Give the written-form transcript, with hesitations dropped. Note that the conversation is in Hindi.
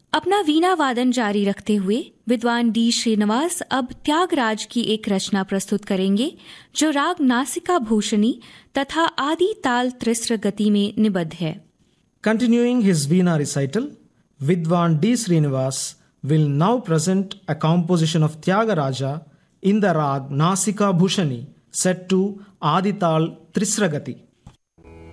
अपना वीणा वादन जारी रखते हुए विद्वान डी श्रीनिवास अब त्यागराज की एक रचना प्रस्तुत करेंगे जो राग नासिका भूषणी तथा आदि ताल त्रिस्र गति में निबद्ध है। Continuing his Veena recital, Vidwan D. Srinivas will now present a composition of Tyagaraja in the rag Nasika Bhushani set to Adital Trisragati.